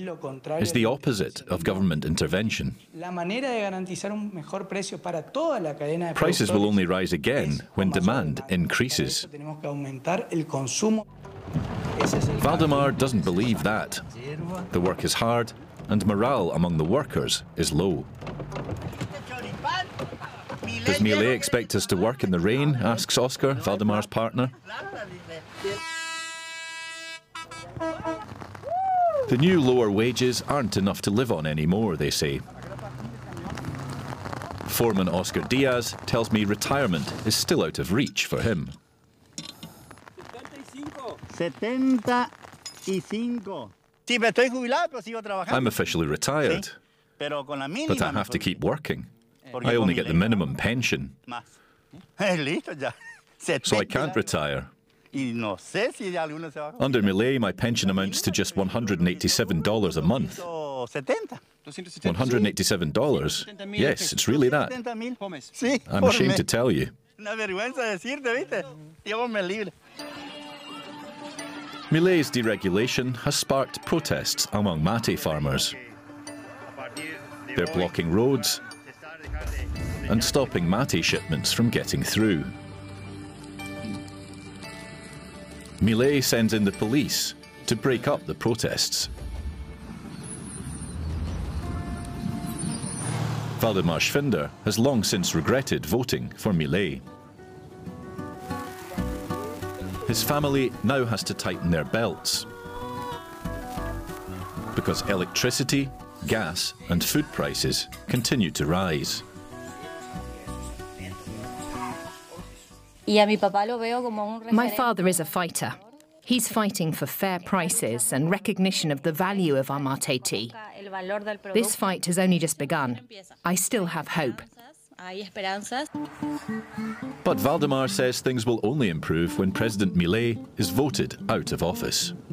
is the opposite of government intervention. Prices will only rise again when demand increases. Valdemar doesn't believe that. The work is hard, and morale among the workers is low. Does Milei expect us to work in the rain? Asks Oscar, Valdemar's partner. The new lower wages aren't enough to live on anymore, they say. Foreman Oscar Diaz tells me retirement is still out of reach for him. 75. I'm officially retired, but I have to keep working. I only get the minimum pension, so I can't retire. Under Milei, my pension amounts to just $187 a month. $187? Yes, it's really that. I'm ashamed to tell you. Milei's deregulation has sparked protests among mate farmers. They're blocking roads and stopping mate shipments from getting through. Milei sends in the police to break up the protests. Valdemar Schwinder has long since regretted voting for Milei. His family now has to tighten their belts because electricity, gas and food prices continue to rise. My father is a fighter. He's fighting for fair prices and recognition of the value of our mate tea. This fight has only just begun. I still have hope. But Valdemar says things will only improve when President Milei is voted out of office.